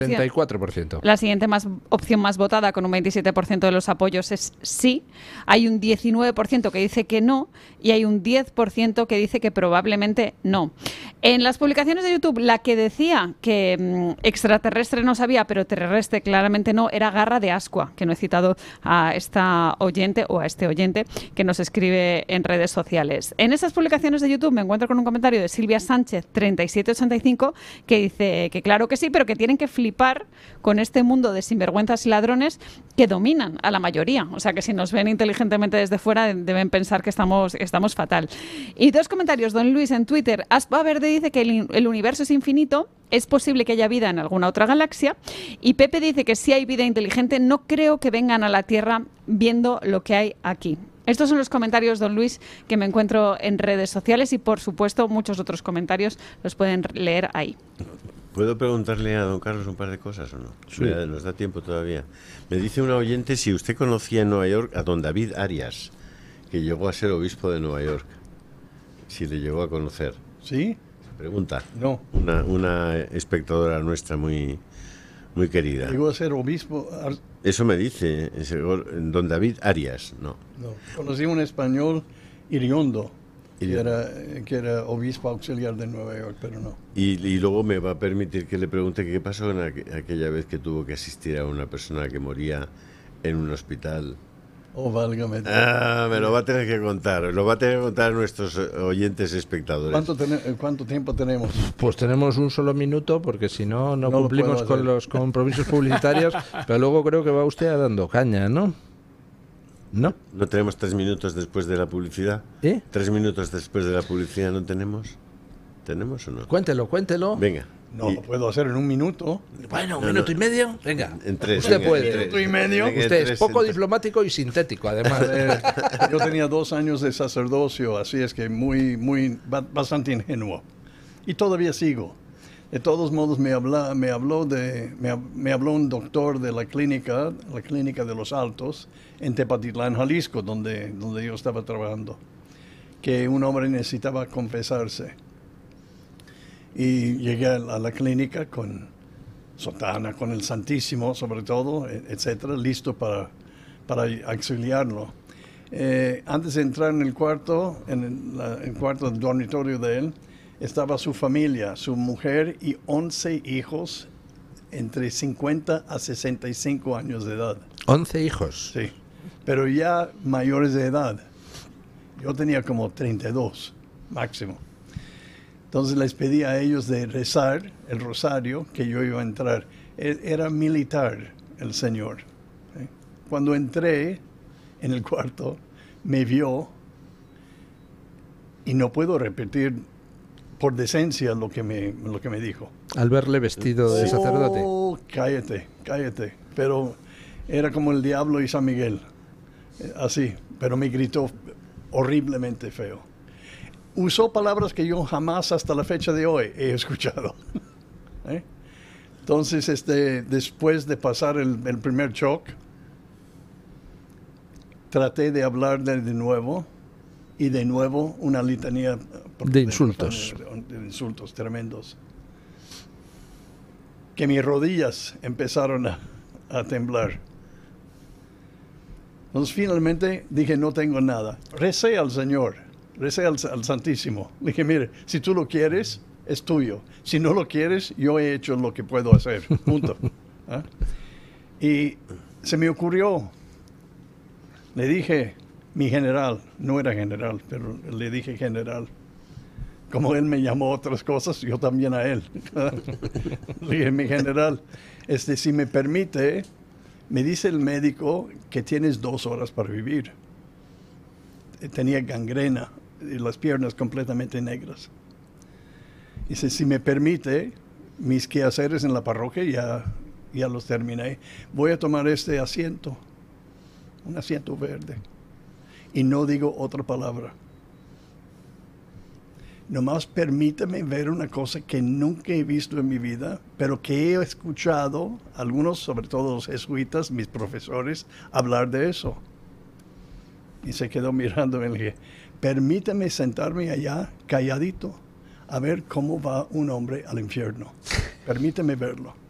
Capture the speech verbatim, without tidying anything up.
treinta y cuatro por ciento. La siguiente más, opción más votada, con un veintisiete por ciento de los apoyos, es sí. Hay un diecinueve por ciento que dice que no y hay un diez por ciento que dice que probablemente no. En las publicaciones de YouTube, la que decía que mmm, extraterrestre no sabía, pero terrestre claramente no, era Garra de Ascua, que no he citado a esta oyente o a este oyente que nos escribe en redes sociales. En esas publicaciones de YouTube me encuentro con un comentario de Silvia Sánchez, treinta y siete ochenta y cinco, que dice que claro que sí, pero que tienen que flipar con este mundo de sinvergüenzas y ladrones que dominan a la mayoría. O sea, que si nos ven inteligentemente desde fuera deben pensar que estamos, estamos fatal. Y dos comentarios. Don Luis en Twitter. Aspa Verde dice que el, el universo es infinito. Es posible que haya vida en alguna otra galaxia. Y Pepe dice que si hay vida inteligente, no creo que vengan a la Tierra viendo lo que hay aquí. Estos son los comentarios, don Luis, que me encuentro en redes sociales y, por supuesto, muchos otros comentarios los pueden leer ahí. ¿Puedo preguntarle a don Carlos un par de cosas o no? Sí. Nos da tiempo todavía. Me dice una oyente si usted conocía en Nueva York a don David Arias, que llegó a ser obispo de Nueva York. Si le llegó a conocer. ¿Sí? Pregunta. No. Una, una espectadora nuestra muy, muy querida. ¿Llegó a ser obispo? Eso me dice, ese, don David Arias, no. No. Conocí un español, Iriondo, que era, que era obispo auxiliar de Nueva York, pero no. Y, y luego me va a permitir que le pregunte qué pasó en aqu aquella vez que tuvo que asistir a una persona que moría en un hospital. Oh, válgame. Ah, me lo va a tener que contar, lo va a tener que contar a nuestros oyentes espectadores. ¿Cuánto, ¿Cuánto tiempo tenemos? Pues tenemos un solo minuto, porque si no, no, no cumplimos con los compromisos publicitarios, pero luego creo que va usted a dando caña, ¿no? ¿No? ¿No tenemos tres minutos después de la publicidad? ¿Eh? ¿Tres minutos después de la publicidad no tenemos? ¿Tenemos o no? Cuéntelo, cuéntelo. Venga. No, y... lo puedo hacer en un minuto. Bueno, un no, minuto no. y medio. Venga. En tres. Usted venga, puede. Un minuto y medio. Venga, Usted es poco diplomático y sintético, además. Yo tenía dos años de sacerdocio, así es que muy, muy, bastante ingenuo. Y todavía sigo. De todos modos, me, habla, me, habló de, me, me habló un doctor de la clínica, la clínica de Los Altos, en Tepatitlán, Jalisco, donde, donde yo estaba trabajando, que un hombre necesitaba confesarse. Y llegué a la, a la clínica con sotana, con el Santísimo, sobre todo, etcétera, listo para, para auxiliarlo. Eh, antes de entrar en el cuarto, en el, la, el cuarto del dormitorio de él, estaba su familia, su mujer y once hijos entre cincuenta a sesenta y cinco años de edad. ¿once hijos? Sí, pero ya mayores de edad. Yo tenía como treinta y dos máximo. Entonces les pedí a ellos de rezar el rosario, que yo iba a entrar. Era militar el señor. Cuando entré en el cuarto, me vio y no puedo repetir por decencia lo que me, lo que me dijo. Al verle vestido de sacerdote. Oh, cállate, cállate. Pero era como el diablo y San Miguel. Así, pero me gritó horriblemente feo. Usó palabras que yo jamás hasta la fecha de hoy he escuchado. ¿Eh? Entonces, este, después de pasar el, el primer shock, traté de hablar de, de nuevo y de nuevo una litanía de insultos. De, de insultos tremendos. Que mis rodillas empezaron a, a temblar. Entonces, finalmente dije, no tengo nada. Recé al Señor. Recé al, al Santísimo. Le dije, mire, si tú lo quieres, es tuyo. Si no lo quieres, yo he hecho lo que puedo hacer. Punto. ¿Ah? Y se me ocurrió. Le dije, mi general, no era general, pero le dije general. Como él me llamó otras cosas, yo también a él. Le dije, mi general, este, si me permite, me dice el médico que tienes dos horas para vivir. Tenía gangrena y las piernas completamente negras. Dice, si me permite, mis quehaceres en la parroquia ya, ya los terminé. Voy a tomar este asiento, un asiento verde, y no digo otra palabra. Nomás permítame ver una cosa que nunca he visto en mi vida, pero que he escuchado, algunos, sobre todo los jesuitas, mis profesores, hablar de eso. Y se quedó mirando y le dije, permítame sentarme allá, calladito, a ver cómo va un hombre al infierno. Permíteme verlo.